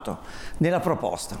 nella proposta.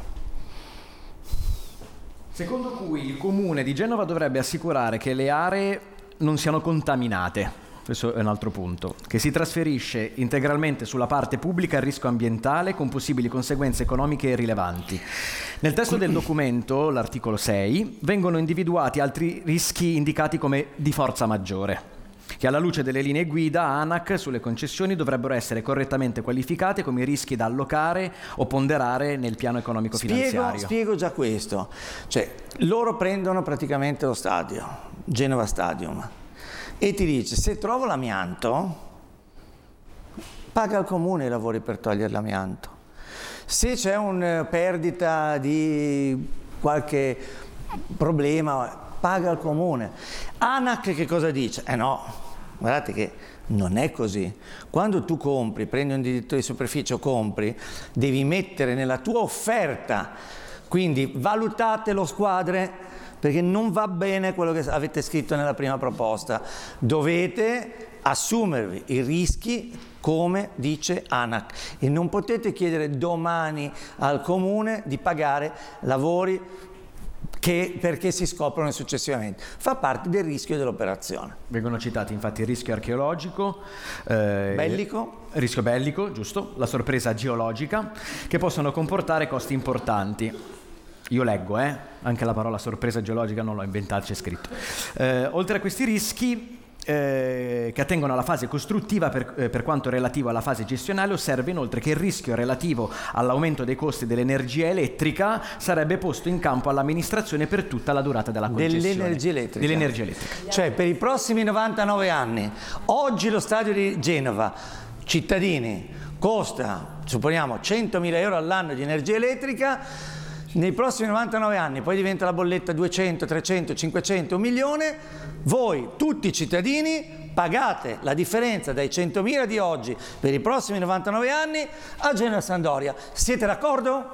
Secondo cui il Comune di Genova dovrebbe assicurare che le aree non siano contaminate. Questo è un altro punto, che si trasferisce integralmente sulla parte pubblica il rischio ambientale con possibili conseguenze economiche rilevanti. Nel testo del documento, l'articolo 6, vengono individuati altri rischi indicati come di forza maggiore, che alla luce delle linee guida ANAC sulle concessioni dovrebbero essere correttamente qualificate come rischi da allocare o ponderare nel piano economico finanziario. Spiego già questo, cioè loro prendono praticamente lo stadio, Genova Stadium, e ti dice: se trovo l'amianto, paga il comune i lavori per togliere l'amianto. Se c'è una perdita di qualche problema, paga il comune. ANAC che cosa dice? No, guardate che non è così. Quando tu compri, prendi un diritto di superficie o compri, devi mettere nella tua offerta, quindi valutate lo squadre, perché non va bene quello che avete scritto nella prima proposta. Dovete assumervi i rischi come dice ANAC e non potete chiedere domani al comune di pagare lavori perché si scoprono successivamente. Fa parte del rischio dell'operazione. Vengono citati infatti il rischio archeologico, rischio bellico, giusto, la sorpresa geologica, che possono comportare costi importanti. Io leggo, anche la parola sorpresa geologica non l'ho inventata, c'è scritto. Oltre a questi rischi che attengono alla fase costruttiva, per quanto relativo alla fase gestionale, osserva inoltre che il rischio relativo all'aumento dei costi dell'energia elettrica sarebbe posto in campo all'amministrazione per tutta la durata della concessione. Dell'energia elettrica. Cioè per i prossimi 99 anni. Oggi lo stadio di Genova, cittadini, costa, supponiamo, 100.000 euro all'anno di energia elettrica. Nei prossimi 99 anni poi diventa la bolletta 200, 300, 500, 1 milione, voi tutti i cittadini pagate la differenza dai 100.000 di oggi per i prossimi 99 anni a Genova Sampdoria. Siete d'accordo?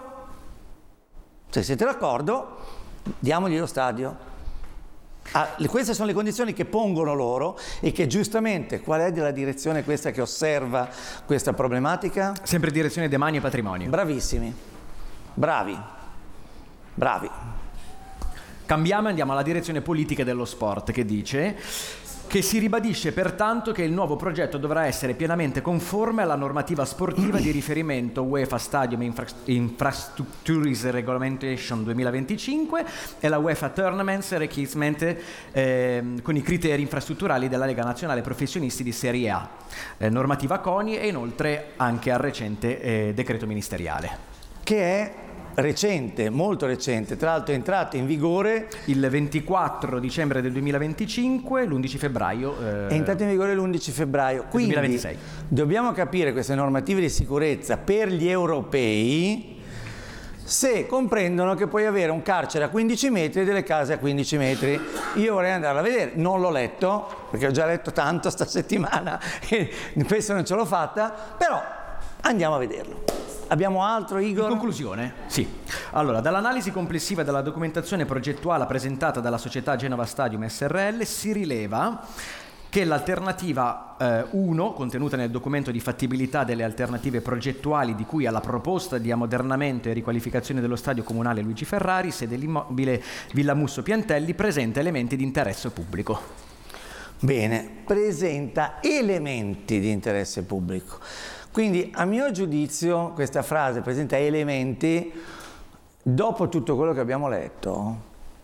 Se siete d'accordo, diamogli lo stadio. Queste sono le condizioni che pongono loro e che giustamente, qual è la direzione questa che osserva questa problematica? Sempre direzione Demanio e Patrimonio. Bravissimi, bravi. Cambiamo e andiamo alla direzione politica dello sport, che dice che si ribadisce pertanto che il nuovo progetto dovrà essere pienamente conforme alla normativa sportiva di riferimento UEFA Stadium Infrastructures Regulation 2025 e la UEFA Tournaments Requirements con i criteri infrastrutturali della Lega Nazionale Professionisti di Serie A, normativa CONI e inoltre anche al recente decreto ministeriale. Che è recente, molto recente, tra l'altro è entrato in vigore il 24 dicembre del 2025, l'11 febbraio è entrato in vigore l'11 febbraio, quindi 2026. Dobbiamo capire queste normative di sicurezza per gli europei se comprendono che puoi avere un carcere a 15 metri e delle case a 15 metri. Io vorrei andarla a vedere, non l'ho letto, perché ho già letto tanto sta settimana e questo non ce l'ho fatta, però andiamo a vederlo. Abbiamo altro, Igor? In conclusione, sì. Allora, dall'analisi complessiva della documentazione progettuale presentata dalla società Genova Stadium SRL si rileva che l'alternativa 1, contenuta nel documento di fattibilità delle alternative progettuali di cui alla proposta di ammodernamento e riqualificazione dello stadio comunale Luigi Ferrari, sede dell'immobile Villa Musso Piantelli, presenta elementi di interesse pubblico. Bene, presenta elementi di interesse pubblico. Quindi, a mio giudizio, questa frase presenta elementi, dopo tutto quello che abbiamo letto,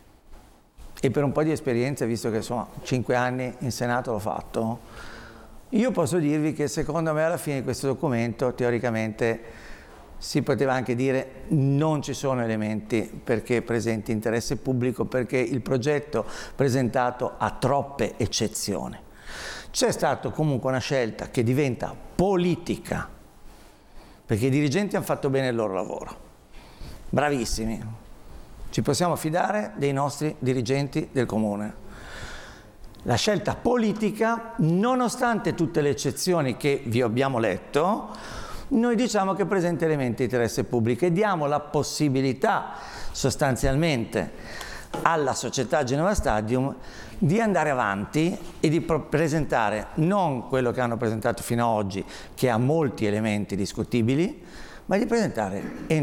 e per un po' di esperienza, visto che insomma 5 anni in Senato l'ho fatto, io posso dirvi che secondo me alla fine di questo documento, teoricamente, si poteva anche dire non ci sono elementi perché presenti interesse pubblico, perché il progetto presentato ha troppe eccezioni. C'è stata comunque una scelta che diventa politica, perché i dirigenti hanno fatto bene il loro lavoro, bravissimi, ci possiamo fidare dei nostri dirigenti del comune. La scelta politica, nonostante tutte le eccezioni che vi abbiamo letto, noi diciamo che presenta elementi di interesse pubblico e diamo la possibilità sostanzialmente alla società Genova Stadium di andare avanti e di presentare non quello che hanno presentato fino ad oggi, che ha molti elementi discutibili, ma di presentare